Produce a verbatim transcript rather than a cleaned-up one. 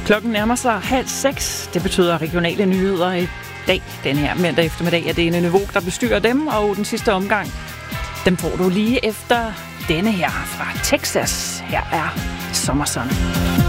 Klokken nærmer sig halv seks. Det betyder regionale nyheder i dag. Den her mandag eftermiddag er det en niveau, der bestyrer dem, og den sidste omgang, dem får du lige efter denne her fra Texas. Her er Sommerson.